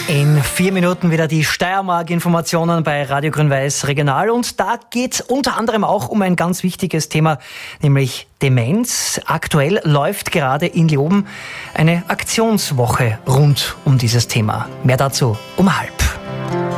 In 4 Minuten wieder die Steiermark-Informationen bei Radio Grün-Weiß Regional. Und da geht es unter anderem auch um ein ganz wichtiges Thema, nämlich Demenz. Aktuell läuft gerade in Leoben eine Aktionswoche rund um dieses Thema. Mehr dazu um 12:30.